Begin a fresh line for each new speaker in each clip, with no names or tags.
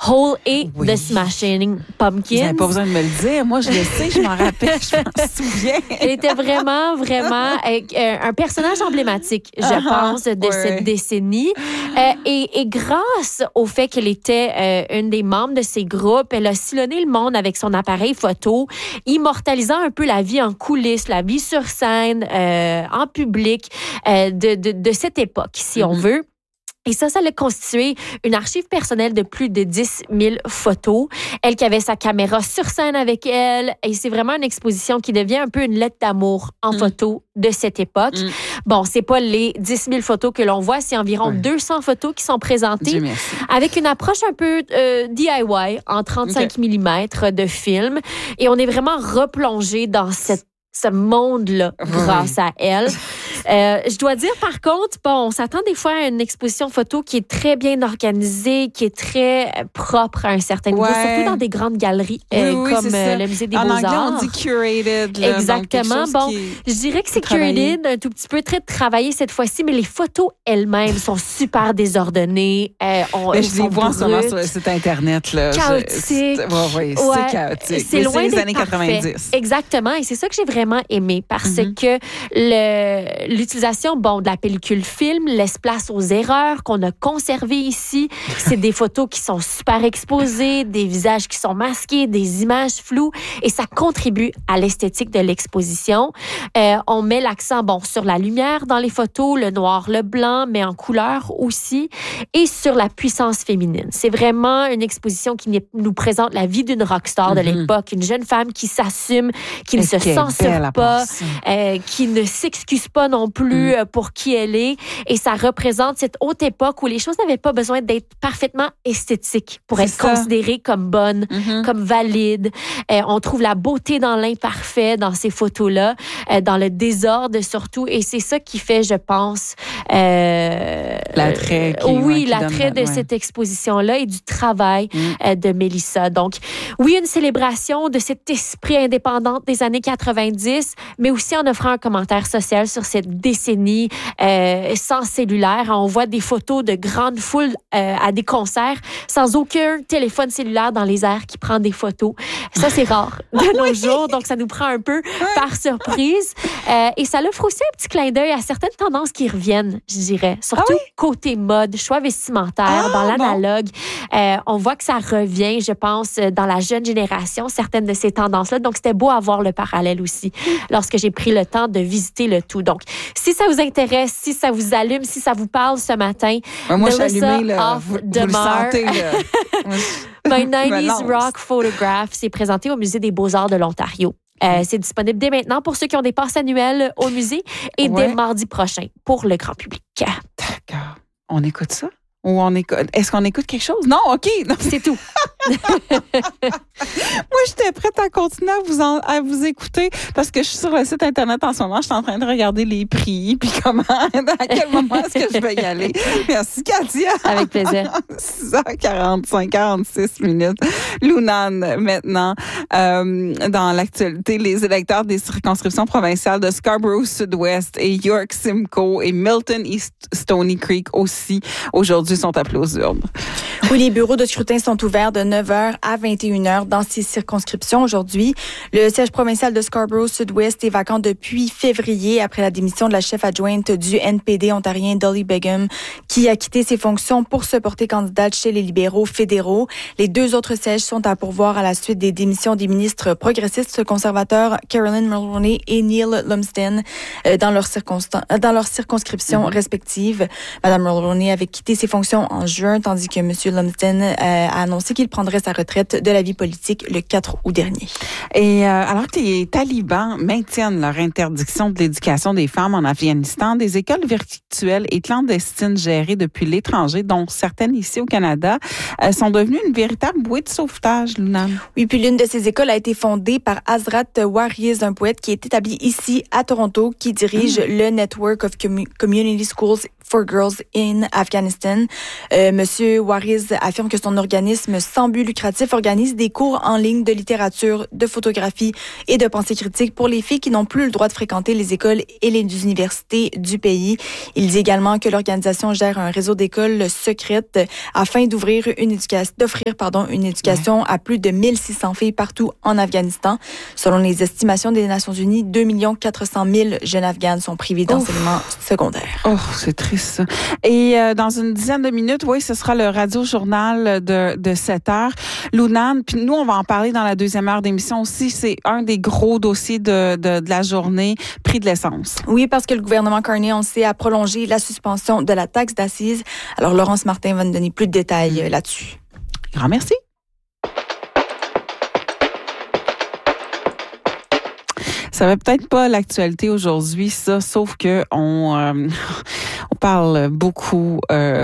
Hole et The Smashing Pumpkins.
Vous n'avez pas besoin de me le dire. Moi, je le sais, je m'en rappelle, je m'en souviens.
Elle était vraiment un personnage emblématique, je pense, de cette décennie. Et grâce au fait qu'elle était une des membres de ces groupes, elle a sillonné le monde avec son appareil photo, immortalisant un peu la vie en coulisses, la vie sur scène, en public de cette époque, si on veut. Et ça l'a constitué une archive personnelle de plus de 10 000 photos. Elle qui avait sa caméra sur scène avec elle. Et c'est vraiment une exposition qui devient un peu une lettre d'amour en photo de cette époque. Bon, c'est pas les 10 000 photos que l'on voit, c'est environ 200 photos qui sont présentées avec une approche un peu DIY en 35 mm de film. Et on est vraiment replongé dans ce monde-là grâce à elle. Je dois dire, par contre, on s'attend des fois à une exposition photo qui est très bien organisée, qui est très propre à un certain niveau, surtout dans des grandes galeries comme le Musée des Beaux-Arts.
En anglais, on dit curated. Là,
exactement. Je dirais que c'est curated, un tout petit peu très travaillé cette fois-ci, mais les photos elles-mêmes sont super désordonnées.
Je les vois en ce moment sur le site Internet. Là.
Chaotique.
C'est chaotique.
C'est loin
des années
parfait.
90.
Exactement. Et c'est ça que j'ai vraiment aimé parce que l'utilisation de la pellicule film laisse place aux erreurs qu'on a conservées ici. C'est des photos qui sont super exposées, des visages qui sont masqués, des images floues et ça contribue à l'esthétique de l'exposition. On met l'accent sur la lumière dans les photos, le noir, le blanc, mais en couleur aussi et sur la puissance féminine. C'est vraiment une exposition qui nous présente la vie d'une rockstar de l'époque, une jeune femme qui s'assume, qui ne se censure pas, qui ne s'excuse pas non plus pour qui elle est. Et ça représente cette haute époque où les choses n'avaient pas besoin d'être parfaitement esthétiques pour être considérées comme bonnes, comme valides. On trouve la beauté dans l'imparfait, dans ces photos-là, dans le désordre surtout. Et c'est ça qui fait, je pense...
l'attrait.
L'attrait de cette exposition-là et du travail de Mélissa. Donc, oui, une célébration de cet esprit indépendant des années 90, mais aussi en offrant un commentaire social sur cette décennie sans cellulaire. On voit des photos de grandes foules à des concerts sans aucun téléphone cellulaire dans les airs qui prend des photos. Ça, c'est rare de nos jours, donc ça nous prend un peu par surprise. Et ça offre aussi un petit clin d'œil à certaines tendances qui reviennent, je dirais. Surtout côté mode, choix vestimentaire, dans l'analogue. On voit que ça revient, je pense, dans la jeune génération, certaines de ces tendances-là. Donc, c'était beau à voir le parallèle aussi lorsque j'ai pris le temps de visiter le tout. Donc, si ça vous intéresse, si ça vous allume, si ça vous parle ce matin,
moi, je suis allumée,
là.
Vous le sentez, là.
My 90s Rock Photograph, c'est présenté au Musée des Beaux-Arts de l'Ontario. C'est disponible dès maintenant pour ceux qui ont des passes annuelles au musée et dès mardi prochain pour le grand public.
D'accord. On écoute ça? Ou est-ce qu'on écoute quelque chose? Non, OK. Non.
C'est tout.
Moi, j'étais prête à continuer à vous écouter parce que je suis sur le site Internet en ce moment. Je suis en train de regarder les prix puis à quel moment est-ce que je vais y aller. Merci, Katia.
Avec plaisir.
6h45, 46 minutes. Lounan, maintenant, dans l'actualité, les électeurs des circonscriptions provinciales de Scarborough Sud-Ouest et York Simcoe et Milton East Stony Creek aussi, aujourd'hui, sont appelés aux urnes.
Oui, les bureaux de scrutin sont ouverts de 9h à 21h dans ces circonscriptions aujourd'hui. Le siège provincial de Scarborough Sud-Ouest est vacant depuis février après la démission de la chef adjointe du NPD ontarien Dolly Begum qui a quitté ses fonctions pour se porter candidate chez les libéraux fédéraux. Les deux autres sièges sont à pourvoir à la suite des démissions des ministres progressistes conservateurs Carolyn Mulroney et Neil Lumsden dans leurs circonscriptions respectives. Madame Mulroney avait quitté ses fonctions en juin tandis que Monsieur Lumsden a annoncé qu'il prendrait sa retraite de la vie politique le 4 août dernier.
Et alors que les talibans maintiennent leur interdiction de l'éducation des femmes en Afghanistan, des écoles virtuelles et clandestines gérées depuis l'étranger, dont certaines ici au Canada, sont devenues une véritable bouée de sauvetage, Luna.
Oui, puis l'une de ces écoles a été fondée par Azrat Wariz, un poète qui est établi ici à Toronto, qui dirige le Network of Community Schools for Girls in Afghanistan. Monsieur Wariz affirme que son organisme sans but lucratif organise des cours en ligne de littérature, de photographie et de pensée critique pour les filles qui n'ont plus le droit de fréquenter les écoles et les universités du pays. Il dit également que l'organisation gère un réseau d'écoles secrètes afin d'offrir une éducation à plus de 1600 filles partout en Afghanistan. Selon les estimations des Nations Unies, 2 400 000 jeunes Afghanes sont privés d'enseignement secondaire.
Oh, c'est triste ça. Et dans une dizaine de minutes, oui, ce sera le radio-journal de 7 heures. Lunane, puis nous, on va en parler dans la deuxième heure d'émission aussi. C'est un des gros dossiers de la journée, prix de l'essence.
Oui, parce que le gouvernement Carney, on sait, a prolongé la suspension de la taxe d'assises. Alors, Laurence Martin va nous donner plus de détails là-dessus.
Grand merci. Ça va peut-être pas l'actualité aujourd'hui, ça, sauf que on parle beaucoup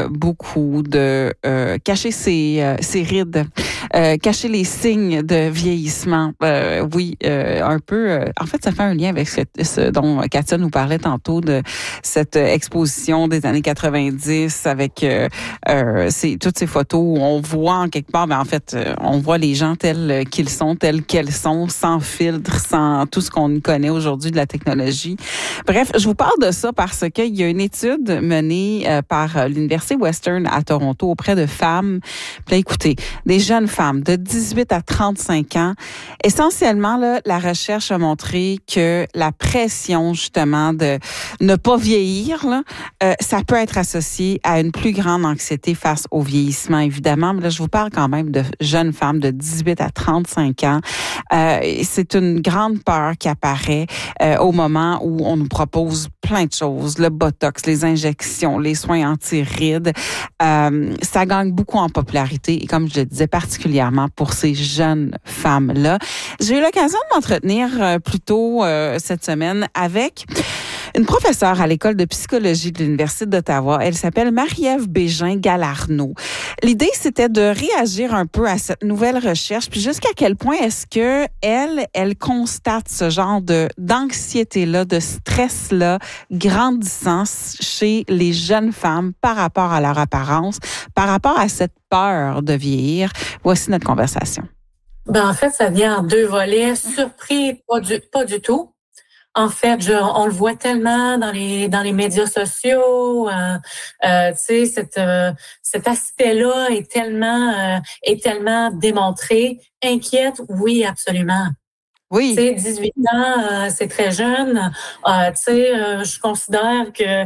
de cacher ses rides, cacher les signes de vieillissement. Oui, un peu. En fait, ça fait un lien avec ce dont Katia nous parlait tantôt, de cette exposition des années 90 avec toutes ces photos où on voit en quelque part, en fait, on voit les gens tels qu'ils sont, tels qu'elles sont, sans filtre, sans tout ce qu'on connaît aujourd'hui de la technologie. Bref, je vous parle de ça parce qu'il y a une étude menée par l'Université Western à Toronto auprès de femmes. Puis là, écoutez, des jeunes femmes de 18 à 35 ans. Essentiellement, là, la recherche a montré que la pression, justement, de ne pas vieillir, là, ça peut être associé à une plus grande anxiété face au vieillissement, évidemment. Mais là, je vous parle quand même de jeunes femmes de 18 à 35 ans. C'est une grande peur qui apparaît au moment où on nous propose plein de choses, le botox, les injections, les soins anti-rides. Ça gagne beaucoup en popularité et comme je le disais, particulièrement pour ces jeunes femmes-là. J'ai eu l'occasion de m'entretenir plus tôt cette semaine avec une professeure à l'école de psychologie de l'Université d'Ottawa. Elle s'appelle Marie-Ève Bégin-Galarneau. L'idée, c'était de réagir un peu à cette nouvelle recherche, puis jusqu'à quel point est-ce que elle constate ce genre d'anxiété-là, de stress-là grandissant chez les jeunes femmes par rapport à leur apparence, par rapport à cette peur de vieillir. Voici notre conversation.
En fait, ça vient en deux volets. Surpris, pas du tout. En fait, on le voit tellement dans les médias sociaux. Tu sais, cet aspect-là est tellement démontré. Inquiète, oui, absolument.
Oui.
Tu sais, 18 ans, c'est très jeune. Tu sais, je considère que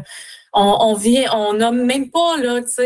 on n'a même pas là, tu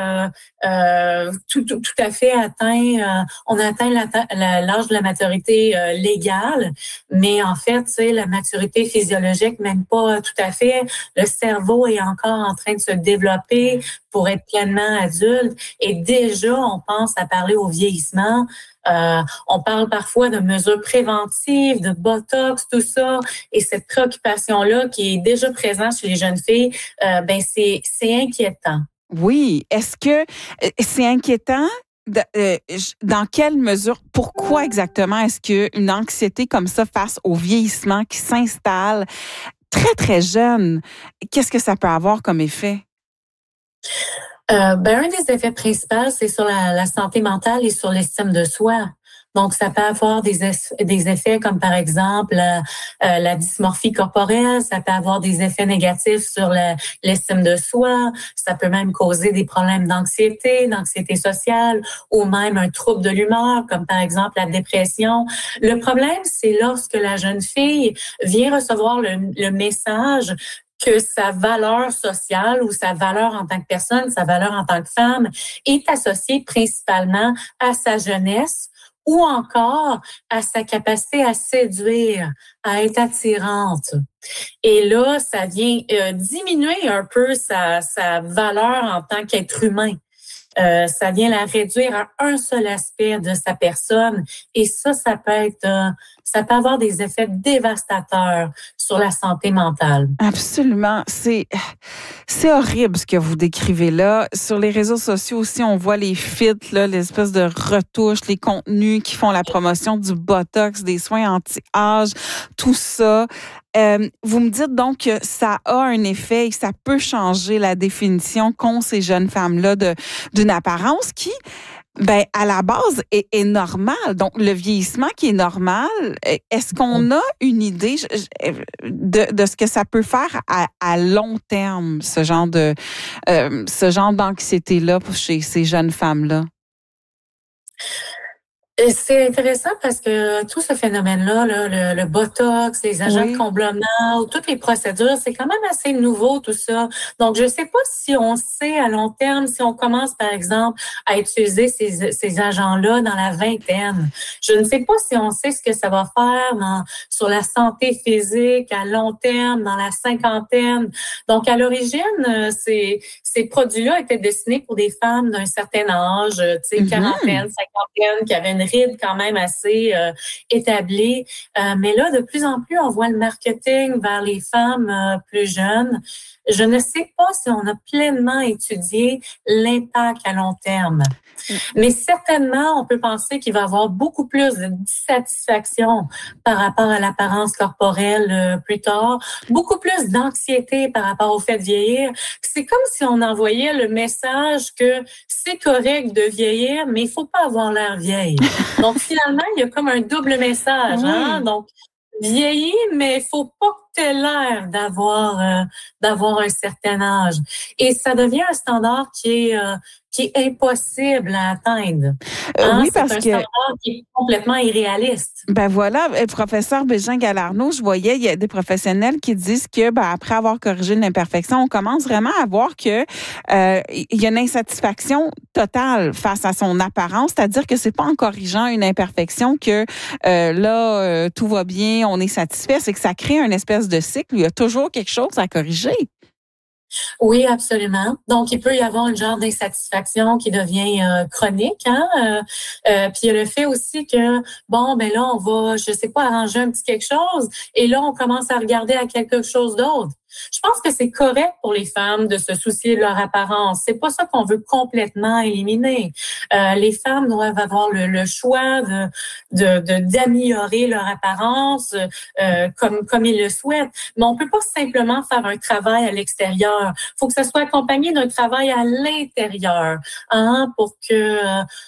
sais, tout à fait atteint. On a atteint l'âge de la maturité légale, mais en fait, tu sais, la maturité physiologique même pas tout à fait. Le cerveau est encore en train de se développer pour être pleinement adulte, et déjà on pense à parler au vieillissement. On parle parfois de mesures préventives, de botox, tout ça, et cette préoccupation-là qui est déjà présente chez les jeunes filles, c'est inquiétant.
Oui. Est-ce que c'est inquiétant? Dans quelle mesure? Pourquoi exactement est-ce qu'une anxiété comme ça face au vieillissement qui s'installe très, très jeune, qu'est-ce que ça peut avoir comme effet?
Un des effets principaux, c'est sur la santé mentale et sur l'estime de soi. Donc, ça peut avoir des effets comme, par exemple, la dysmorphie corporelle. Ça peut avoir des effets négatifs sur l'estime de soi. Ça peut même causer des problèmes d'anxiété sociale, ou même un trouble de l'humeur, comme par exemple la dépression. Le problème, c'est lorsque la jeune fille vient recevoir le message que sa valeur sociale ou sa valeur en tant que personne, sa valeur en tant que femme est associée principalement à sa jeunesse ou encore à sa capacité à séduire, à être attirante. Et là, ça vient diminuer un peu sa valeur en tant qu'être humain. Ça vient la réduire à un seul aspect de sa personne, et ça peut avoir des effets dévastateurs sur la santé mentale.
Absolument. C'est horrible ce que vous décrivez là. Sur les réseaux sociaux aussi, on voit les filtres, là, l'espèce de retouches, les contenus qui font la promotion du botox, des soins anti-âge, tout ça. Vous me dites donc que ça a un effet et que ça peut changer la définition qu'ont ces jeunes femmes-là d'une apparence qui, ben, à la base, est normale. Donc, le vieillissement qui est normal, est-ce qu'on a une idée de ce que ça peut faire à long terme, ce genre d'anxiété-là chez ces jeunes femmes-là?
Et c'est intéressant parce que tout ce phénomène-là, là, le botox, les agents de comblement, toutes les procédures, c'est quand même assez nouveau tout ça. Donc, je ne sais pas si on sait à long terme, si on commence par exemple à utiliser ces agents-là dans la vingtaine. Je ne sais pas si on sait ce que ça va faire sur la santé physique à long terme, dans la cinquantaine. Donc, à l'origine, ces produits-là étaient destinés pour des femmes d'un certain âge, tu sais, quarantaine, cinquantaine, qui avaient une ride quand même assez établie. Mais là, de plus en plus, on voit le marketing vers les femmes plus jeunes. Je ne sais pas si on a pleinement étudié l'impact à long terme. Mais certainement, on peut penser qu'il va y avoir beaucoup plus de dissatisfaction par rapport à l'apparence corporelle plus tard, beaucoup plus d'anxiété par rapport au fait de vieillir. C'est comme si on envoyait le message que c'est correct de vieillir, mais il faut pas avoir l'air vieille. Donc, finalement, il y a comme un double message. Hein? Donc, vieillir, mais il faut pas que tu aies l'air d'avoir un certain âge. Et ça devient un standard qui est impossible à atteindre.
Oui, parce que
c'est un standard qui est complètement irréaliste.
Ben voilà, professeur Bégin-Galarneau, je voyais, il y a des professionnels qui disent que après avoir corrigé une imperfection, on commence vraiment à voir que il y a une insatisfaction totale face à son apparence, c'est-à-dire que c'est pas en corrigeant une imperfection que tout va bien, on est satisfait, c'est que ça crée une espèce de cycle, il y a toujours quelque chose à corriger.
Oui, absolument. Donc, il peut y avoir une genre d'insatisfaction qui devient chronique. Puis il y a le fait aussi que, ben là, on va, je sais pas, arranger un petit quelque chose et là, on commence à regarder à quelque chose d'autre. Je pense que c'est correct pour les femmes de se soucier de leur apparence. C'est pas ça qu'on veut complètement éliminer. Les femmes doivent avoir le choix d'améliorer leur apparence comme ils le souhaitent. Mais on peut pas simplement faire un travail à l'extérieur. Faut que ça soit accompagné d'un travail à l'intérieur, pour que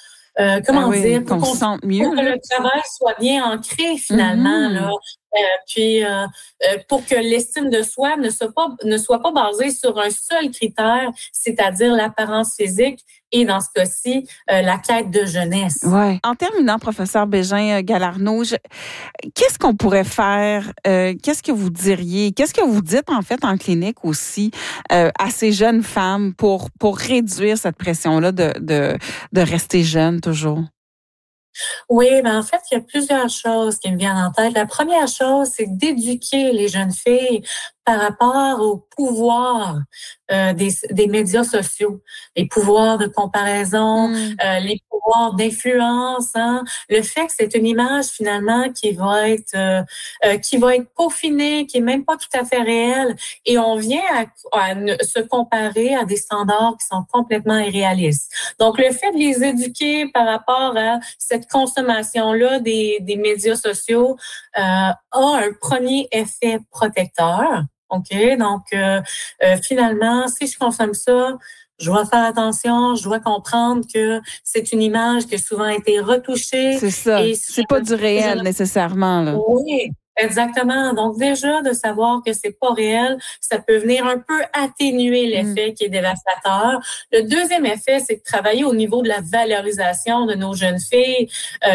qu'on se sente mieux,
pour que le travail soit bien ancré finalement là. Puis pour que l'estime de soi ne soit pas basée sur un seul critère, c'est-à-dire l'apparence physique et dans ce cas-ci la quête de jeunesse.
Ouais. En terminant, professeur Bégin-Galarneau, qu'est-ce qu'on pourrait faire? Qu'est-ce que vous diriez? Qu'est-ce que vous dites en fait en clinique aussi à ces jeunes femmes pour réduire cette pression-là de rester jeune toujours?
Oui, en fait, il y a plusieurs choses qui me viennent en tête. La première chose, c'est d'éduquer les jeunes filles par rapport au pouvoir des médias sociaux, les pouvoirs de comparaison, les pouvoirs d'influence. Le fait que c'est une image finalement qui va être peaufinée, qui est même pas tout à fait réelle, et on vient à se comparer à des standards qui sont complètement irréalistes. Donc, le fait de les éduquer par rapport à cette consommation-là des médias sociaux a un premier effet protecteur. OK? Donc, finalement, si je consomme ça, je dois faire attention, je dois comprendre que c'est une image qui a souvent été retouchée.
C'est ça. C'est pas du réel nécessairement, là.
Oui. Exactement. Donc déjà, de savoir que c'est pas réel, ça peut venir un peu atténuer l'effet qui est dévastateur. Le deuxième effet, c'est de travailler au niveau de la valorisation de nos jeunes filles.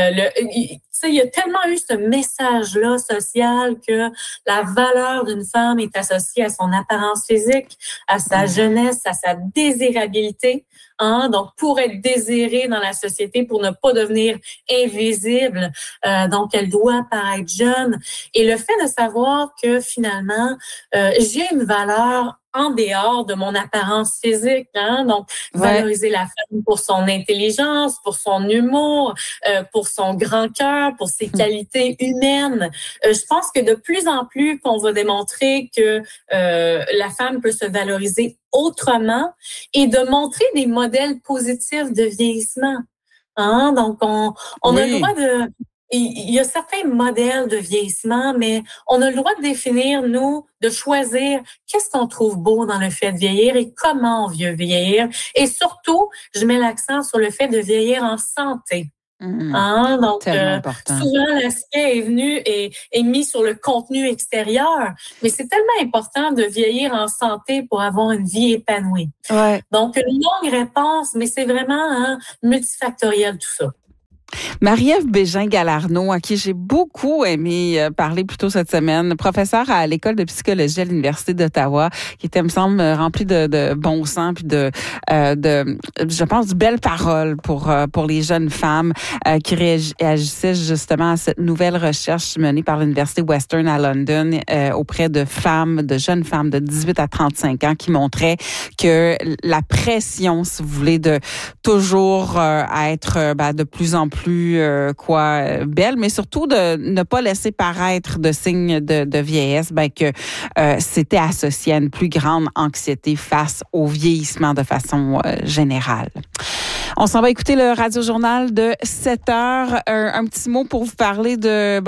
Il y a tellement eu ce message-là social que la valeur d'une femme est associée à son apparence physique, à sa jeunesse, à sa désirabilité. Donc, pour être désirée dans la société, pour ne pas devenir invisible, donc elle doit paraître jeune. Et le fait de savoir que finalement, j'ai une valeur en dehors de mon apparence physique, donc valoriser la femme pour son intelligence, pour son humour, pour son grand cœur, pour ses qualités humaines. Je pense que de plus en plus qu'on va démontrer que la femme peut se valoriser autrement et de montrer des modèles positifs de vieillissement. Donc on a le droit il y a certains modèles de vieillissement, mais on a le droit de définir, nous, de choisir qu'est-ce qu'on trouve beau dans le fait de vieillir et comment on veut vieillir. Et surtout, je mets l'accent sur le fait de vieillir en santé. Donc, souvent, l'aspect est mis sur le contenu extérieur, mais c'est tellement important de vieillir en santé pour avoir une vie épanouie.
Ouais.
Donc, une longue réponse, mais c'est vraiment multifactoriel tout ça.
Marie-Ève Bégin-Galarneau, à qui j'ai beaucoup aimé parler plus tôt cette semaine, professeure à l'École de psychologie à l'Université d'Ottawa, qui était, me semble, remplie de bon sens puis de je pense, de belles paroles pour les jeunes femmes qui réagissaient justement à cette nouvelle recherche menée par l'Université Western à London auprès de jeunes femmes de 18 à 35 ans qui montrait que la pression, si vous voulez, de toujours être de plus en plus belle, mais surtout de ne pas laisser paraître de signes de vieillesse, que c'était associé à une plus grande anxiété face au vieillissement de façon générale. On s'en va écouter le Radio-Journal de 7 heures. Un petit mot pour vous parler de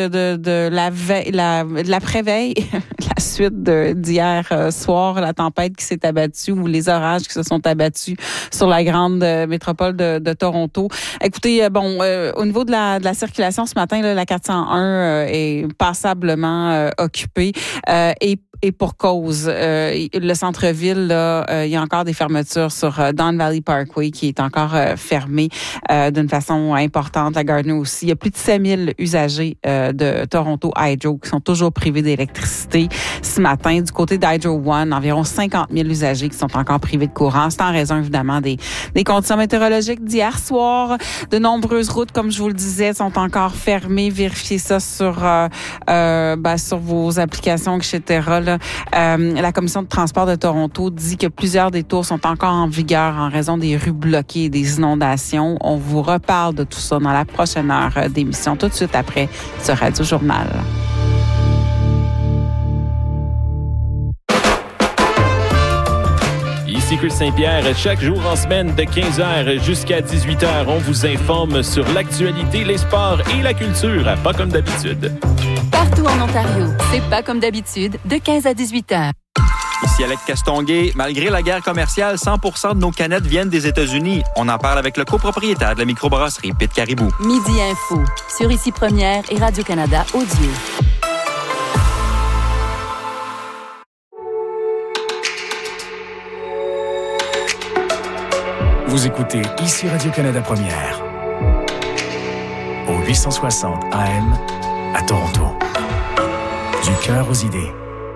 l'après-veille, la suite d'hier soir, la tempête qui s'est abattue ou les orages qui se sont abattus sur la grande métropole de Toronto. Écoutez, au niveau de la circulation ce matin, la 401 est passablement occupée et pour cause. Le centre-ville, il y a encore des fermetures sur Don Valley Parkway qui est encore fermé d'une façon importante. La Gardner aussi. Il y a plus de 5000 usagers de Toronto Hydro qui sont toujours privés d'électricité ce matin. Du côté d'Hydro One, environ 50 000 usagers qui sont encore privés de courant. C'est en raison, évidemment, des conditions météorologiques d'hier soir. De nombreuses routes, comme je vous le disais, sont encore fermées. Vérifiez ça sur vos applications, etc. La Commission de transport de Toronto dit que plusieurs détours sont encore en vigueur en raison des rues bloquées et des inondations. On vous reparle de tout ça dans la prochaine heure d'émission, tout de suite après ce Radio-Journal.
Ici Chris Saint-Pierre. Chaque jour en semaine de 15h jusqu'à 18h, on vous informe sur l'actualité, les sports et la culture à Pas comme d'habitude.
Partout en Ontario, c'est Pas comme d'habitude de 15 à 18h.
Ici Alec Castonguay. Malgré la guerre commerciale, 100% de nos canettes viennent des États-Unis. On en parle avec le copropriétaire de la microbrasserie Pit Caribou.
Midi Info sur Ici Première et Radio-Canada Audio.
Vous écoutez Ici Radio-Canada Première au 860 AM à Toronto. Du cœur aux idées.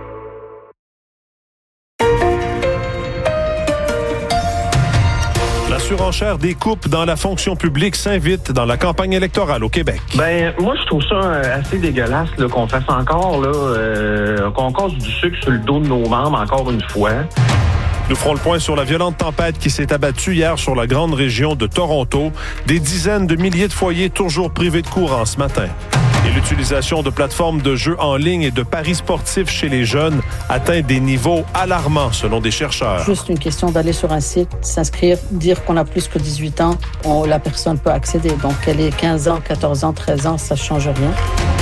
La surenchère des coupes dans la fonction publique s'invite dans la campagne électorale au Québec.
Moi, je trouve ça assez dégueulasse qu'on fasse encore qu'on casse du sucre sur le dos de nos membres encore une fois.
Nous ferons le point sur la violente tempête qui s'est abattue hier sur la grande région de Toronto. Des dizaines de milliers de foyers toujours privés de courant ce matin. Et l'utilisation de plateformes de jeux en ligne et de paris sportifs chez les jeunes atteint des niveaux alarmants selon des chercheurs.
Juste une question d'aller sur un site, s'inscrire, dire qu'on a plus que 18 ans, la personne peut accéder. Donc, elle est 15 ans, 14 ans, 13 ans, ça ne change rien.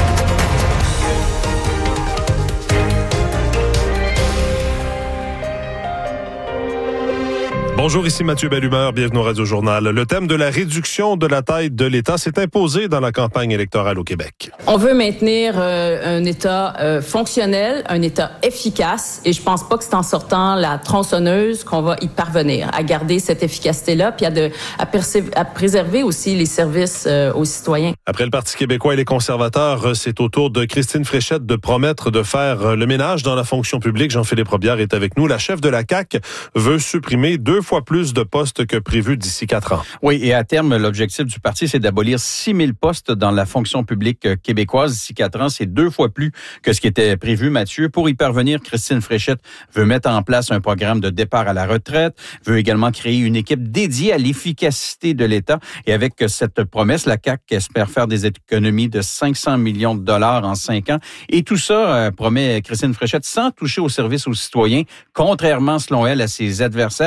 Bonjour, ici Mathieu Bellumeur, bienvenue au Radio-Journal. Le thème de la réduction de la taille de l'État s'est imposé dans la campagne électorale au Québec.
On veut maintenir un État fonctionnel, un État efficace, et je pense pas que c'est en sortant la tronçonneuse qu'on va y parvenir, à garder cette efficacité-là, puis à préserver aussi les services aux citoyens.
Après le Parti québécois et les conservateurs, c'est au tour de Christine Fréchette de promettre de faire le ménage dans la fonction publique. Jean-Philippe Robillard est avec nous. La chef de la CAQ veut supprimer 2 fois plus de postes que prévu d'ici 4 ans.
Oui, et à terme, l'objectif du parti, c'est d'abolir 6 000 postes dans la fonction publique québécoise d'ici 4 ans. C'est 2 fois plus que ce qui était prévu, Mathieu. Pour y parvenir, Christine Fréchette veut mettre en place un programme de départ à la retraite, veut également créer une équipe dédiée à l'efficacité de l'État. Et avec cette promesse, la CAQ espère faire des économies de 500 millions de dollars en 5 ans. Et tout ça, promet Christine Fréchette, sans toucher au service aux citoyens, contrairement, selon elle, à ses adversaires. Mais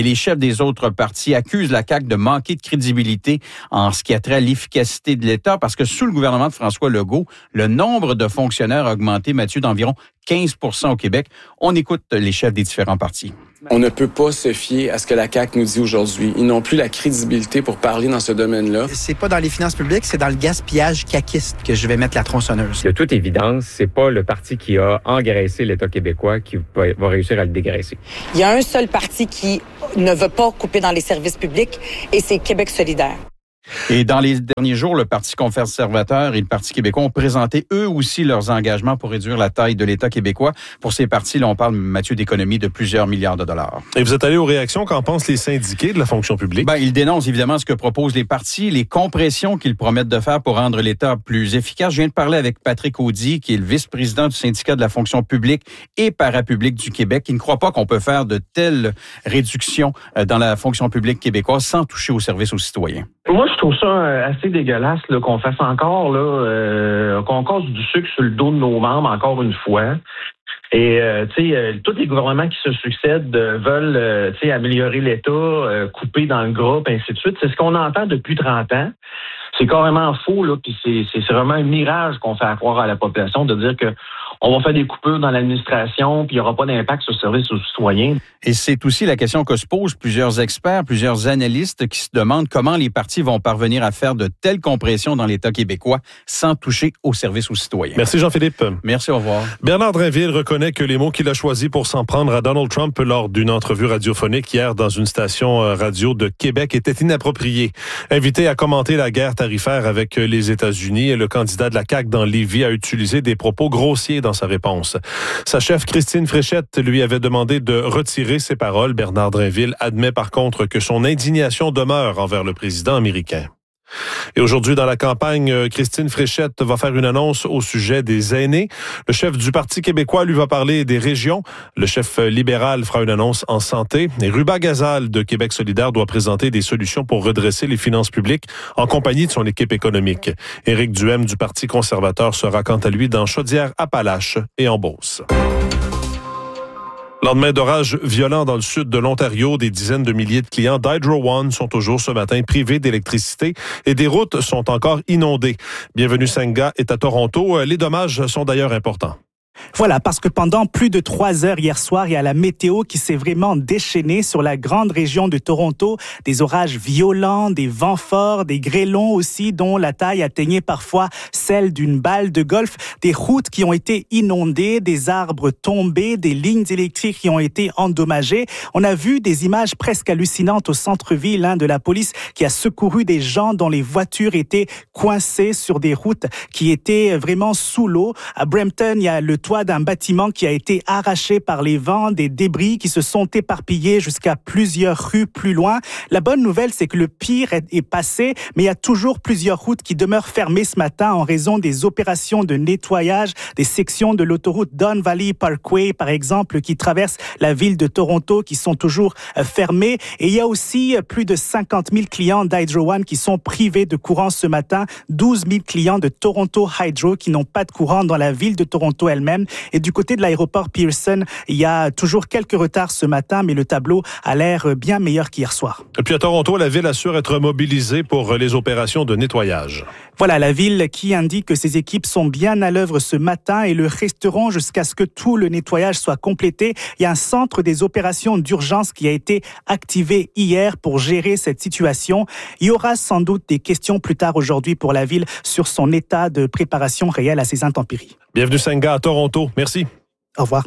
les chefs des autres partis accusent la CAQ de manquer de crédibilité en ce qui a trait à l'efficacité de l'État parce que sous le gouvernement de François Legault, le nombre de fonctionnaires a augmenté, Mathieu, d'environ 15% au Québec. On écoute les chefs des différents partis.
On ne peut pas se fier à ce que la CAQ nous dit aujourd'hui. Ils n'ont plus la crédibilité pour parler dans ce domaine-là.
C'est pas dans les finances publiques, c'est dans le gaspillage caquiste que je vais mettre la tronçonneuse.
De toute évidence, c'est pas le parti qui a engraissé l'État québécois qui va réussir à le dégraisser.
Il y a un seul parti qui ne veut pas couper dans les services publics et c'est Québec solidaire.
Et dans les derniers jours, le Parti conservateur et le Parti québécois ont présenté eux aussi leurs engagements pour réduire la taille de l'État québécois. Pour ces partis, là, on parle, Mathieu, d'économies de plusieurs milliards de dollars.
Et vous êtes allé aux réactions, qu'en pensent les syndiqués de la fonction publique?
Ils dénoncent évidemment ce que proposent les partis, les compressions qu'ils promettent de faire pour rendre l'État plus efficace. Je viens de parler avec Patrick Audy, qui est le vice-président du syndicat de la fonction publique et parapublique du Québec, qui ne croit pas qu'on peut faire de telles réductions dans la fonction publique québécoise sans toucher aux services aux citoyens.
Moi, je trouve ça assez dégueulasse là, qu'on fasse encore qu'on casse du sucre sur le dos de nos membres encore une fois. Et tous les gouvernements qui se succèdent veulent améliorer l'État, couper dans le groupe, ainsi de suite. C'est ce qu'on entend depuis 30 ans. C'est carrément faux, là, puis c'est vraiment un mirage qu'on fait croire à la population de dire que on va faire des coupures dans l'administration, puis il n'y aura pas d'impact sur le service aux citoyens.
Et c'est aussi la question que se posent plusieurs experts, plusieurs analystes qui se demandent comment les partis vont parvenir à faire de telles compressions dans l'État québécois sans toucher au service aux citoyens.
Merci Jean-Philippe.
Merci, au revoir.
Bernard Drinville reconnaît que les mots qu'il a choisis pour s'en prendre à Donald Trump lors d'une entrevue radiophonique hier dans une station radio de Québec étaient inappropriés. Invité à commenter la guerre tarifaire avec les États-Unis, le candidat de la CAQ dans Lévis a utilisé des propos grossiers dans sa réponse. Sa chef Christine Fréchette lui avait demandé de retirer ses paroles. Bernard Drinville admet par contre que son indignation demeure envers le président américain. Et aujourd'hui, dans la campagne, Christine Fréchette va faire une annonce au sujet des aînés. Le chef du Parti québécois lui va parler des régions. Le chef libéral fera une annonce en santé. Et Ruba Gazal de Québec solidaire doit présenter des solutions pour redresser les finances publiques en compagnie de son équipe économique. Éric Duhem du Parti conservateur sera quant à lui dans Chaudière-Appalaches et en Beauce. Lendemain d'orages violents dans le sud de l'Ontario, des dizaines de milliers de clients d'Hydro One sont toujours ce matin privés d'électricité et des routes sont encore inondées. Bienvenue Senga est à Toronto. Les dommages sont d'ailleurs importants.
Voilà, parce que pendant plus de 3 heures hier soir, il y a la météo qui s'est vraiment déchaînée sur la grande région de Toronto. Des orages violents, des vents forts, des grêlons aussi, dont la taille atteignait parfois celle d'une balle de golf. Des routes qui ont été inondées, des arbres tombés, des lignes électriques qui ont été endommagées. On a vu des images presque hallucinantes au centre-ville de la police qui a secouru des gens dont les voitures étaient coincées sur des routes qui étaient vraiment sous l'eau. À Brampton, il y a le toit d'un bâtiment qui a été arraché par les vents, des débris qui se sont éparpillés jusqu'à plusieurs rues plus loin. La bonne nouvelle, c'est que le pire est passé, mais il y a toujours plusieurs routes qui demeurent fermées ce matin en raison des opérations de nettoyage des sections de l'autoroute Don Valley Parkway, par exemple, qui traverse la ville de Toronto, qui sont toujours fermées. Et il y a aussi plus de 50 000 clients d'Hydro One qui sont privés de courant ce matin, 12 000 clients de Toronto Hydro qui n'ont pas de courant dans la ville de Toronto elle-même. Et du côté de l'aéroport Pearson, il y a toujours quelques retards ce matin, mais le tableau a l'air bien meilleur qu'hier soir.
Et puis à Toronto, la ville assure être mobilisée pour les opérations de nettoyage.
Voilà, la ville qui indique que ses équipes sont bien à l'œuvre ce matin et le resteront jusqu'à ce que tout le nettoyage soit complété. Il y a un centre des opérations d'urgence qui a été activé hier pour gérer cette situation. Il y aura sans doute des questions plus tard aujourd'hui pour la ville sur son état de préparation réelle à ces intempéries.
Bienvenue Senga à Toronto. Merci.
Au revoir.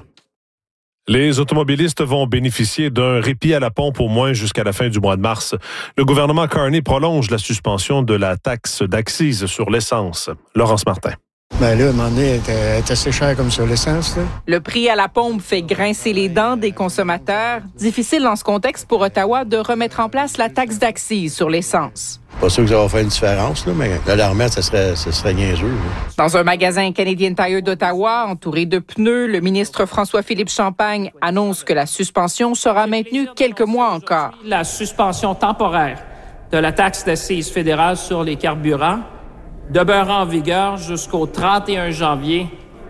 Les automobilistes vont bénéficier d'un répit à la pompe au moins jusqu'à la fin du mois de mars. Le gouvernement Carney prolonge la suspension de la taxe d'accise sur l'essence. Laurence Martin.
Là, à un moment donné, elle est assez chère comme ça, l'essence. Là.
Le prix à la pompe fait grincer les dents des consommateurs. Difficile dans ce contexte pour Ottawa de remettre en place la taxe d'accise sur l'essence.
Pas sûr que ça va faire une différence, là, mais là, la remettre, ça serait niaiseux. Là.
Dans un magasin Canadian Tire d'Ottawa, entouré de pneus, le ministre François-Philippe Champagne annonce que la suspension sera maintenue quelques mois encore.
La suspension temporaire de la taxe d'accise fédérale sur les carburants demeurera en vigueur jusqu'au 31 janvier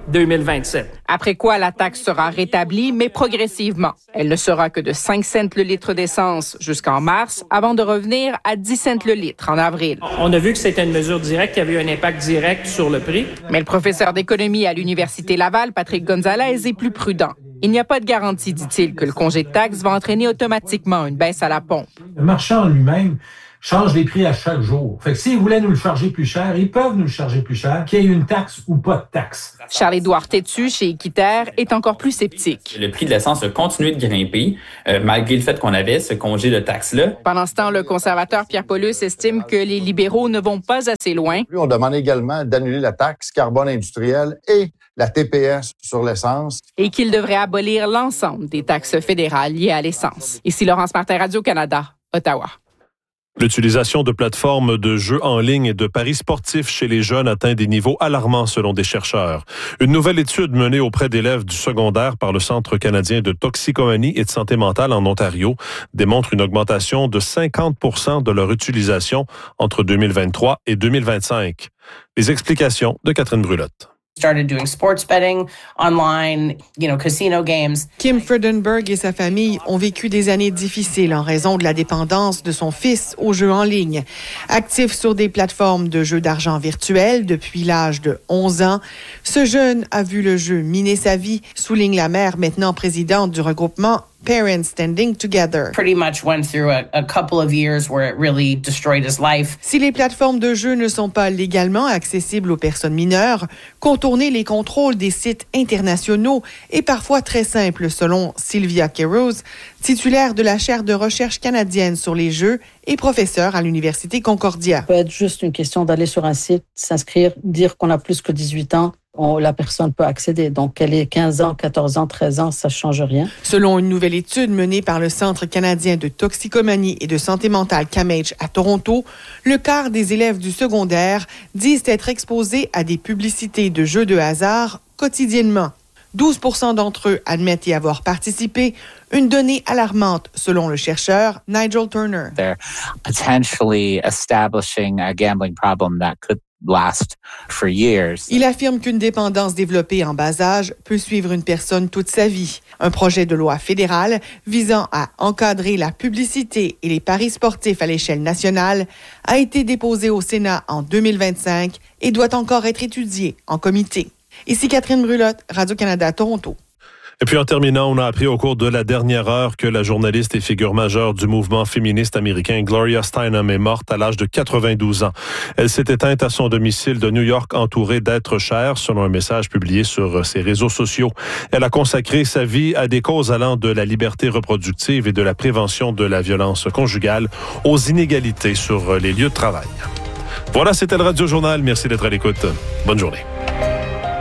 2027.
Après quoi, la taxe sera rétablie, mais progressivement. Elle ne sera que de 5 cents le litre d'essence jusqu'en mars, avant de revenir à 10 cents le litre en avril.
On a vu que c'était une mesure directe qui avait eu un impact direct sur le prix.
Mais le professeur d'économie à l'Université Laval, Patrick Gonzalez, est plus prudent. Il n'y a pas de garantie, dit-il, que le congé de taxe va entraîner automatiquement une baisse à la pompe.
Le marchand lui-même change les prix à chaque jour. Fait que s'ils voulaient nous le charger plus cher, ils peuvent nous le charger plus cher, qu'il y ait une taxe ou pas de taxe.
Charles-Édouard Tétu, chez Équiterre, est encore plus sceptique.
Le prix de l'essence a continué de grimper, malgré le fait qu'on avait ce congé de taxe-là.
Pendant ce temps, le conservateur Pierre Paulus estime que les libéraux ne vont pas assez loin.
On demande également d'annuler la taxe carbone industrielle et la TPS sur l'essence.
Et qu'il devrait abolir l'ensemble des taxes fédérales liées à l'essence. Ici Laurence Martin, Radio-Canada, Ottawa.
L'utilisation de plateformes de jeux en ligne et de paris sportifs chez les jeunes atteint des niveaux alarmants selon des chercheurs. Une nouvelle étude menée auprès d'élèves du secondaire par le Centre canadien de toxicomanie et de santé mentale en Ontario démontre une augmentation de 50% de leur utilisation entre 2023 et 2025. Les explications de Catherine Brulotte.
Started doing sports betting online, casino games.
Kim Freudenberg et sa famille ont vécu des années difficiles en raison de la dépendance de son fils aux jeux en ligne. Actif sur des plateformes de jeux d'argent virtuels depuis l'âge de 11 ans, ce jeune a vu le jeu miner sa vie, souligne la mère maintenant présidente du regroupement Parents Standing Together.
Pretty much went through a couple of years where it really destroyed his life.
Si les plateformes de jeux ne sont pas légalement accessibles aux personnes mineures, contourner les contrôles des sites internationaux est parfois très simple, selon Sylvia Keros, titulaire de la chaire de recherche canadienne sur les jeux et professeure à l'Université Concordia.
Ça peut être juste une question d'aller sur un site, s'inscrire, dire qu'on a plus que 18 ans. La personne peut accéder. Donc, qu'elle ait 15 ans, 14 ans, 13 ans, ça ne change rien.
Selon une nouvelle étude menée par le Centre canadien de toxicomanie et de santé mentale CAMH à Toronto, le quart des élèves du secondaire disent être exposés à des publicités de jeux de hasard quotidiennement. 12% d'entre eux admettent y avoir participé, une donnée alarmante selon le chercheur Nigel Turner.
They're potentially establishing a gambling problem that could last for years.
Il affirme qu'une dépendance développée en bas âge peut suivre une personne toute sa vie. Un projet de loi fédéral visant à encadrer la publicité et les paris sportifs à l'échelle nationale a été déposé au Sénat en 2025 et doit encore être étudié en comité. Ici Catherine Brulotte, Radio-Canada, Toronto.
Et puis en terminant, on a appris au cours de la dernière heure que la journaliste et figure majeure du mouvement féministe américain Gloria Steinem est morte à l'âge de 92 ans. Elle s'est éteinte à son domicile de New York entourée d'êtres chers, selon un message publié sur ses réseaux sociaux. Elle a consacré sa vie à des causes allant de la liberté reproductive et de la prévention de la violence conjugale aux inégalités sur les lieux de travail. Voilà, c'était le Radio Journal. Merci d'être à l'écoute. Bonne journée.